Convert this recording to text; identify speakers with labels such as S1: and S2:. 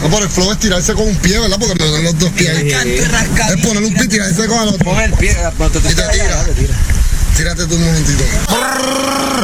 S1: No, por el flow es tirarse con un pie, ¿verdad? Porque me dan los dos pies ahí. Es poner un pie y tirarse con el otro.
S2: Pon el pie, cuando te
S1: Y te tira. Tírate tú un momentito.